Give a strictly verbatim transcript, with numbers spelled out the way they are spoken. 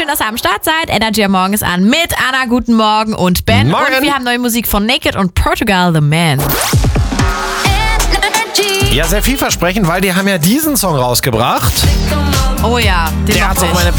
dass ihr am Start seid. Energy am Morgen ist an mit Anna. Guten Morgen und Ben. Morgen. Und wir haben neue Musik von Naked und Portugal The Man. Ja, sehr vielversprechend, weil die haben ja diesen Song rausgebracht. Oh ja, den Der mochte hat auf ich. meine